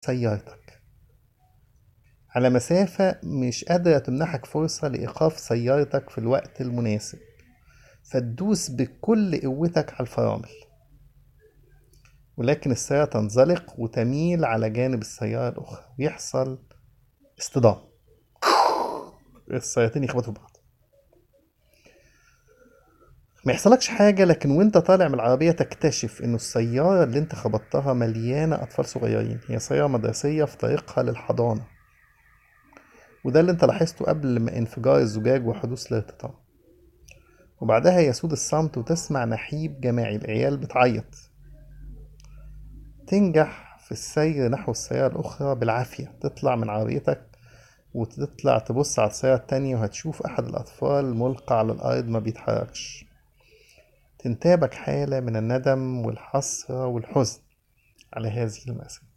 سيارتك على مسافة مش قادرة تمنحك فرصة لإيقاف سيارتك في الوقت المناسب، فتدوس بكل قوتك على الفرامل، ولكن السيارة تنزلق وتميل على جانب السيارة الأخرى ويحصل اصطدام، السيارتين يخبطوا في بعض. ما يحصلكش حاجة، لكن وانت طالع من العربية تكتشف انه السيارة اللي انت خبطتها مليانة أطفال صغيرين، هي سيارة مدرسية في طريقها للحضانة. وده اللي انت لاحظته قبل ما انفجار الزجاج وحدوث الارتطام. وبعدها يسود الصمت وتسمع نحيب جماعي، العيال بتعيط. تنجح في السير نحو السيارة الأخرى بالعافية، تطلع من عربيتك وتطلع تبص على السيارة التانية وهتشوف أحد الأطفال ملقى على الأرض ما بيتحركش. تنتابك حالة من الندم والحسرة والحزن على هذه المأساة.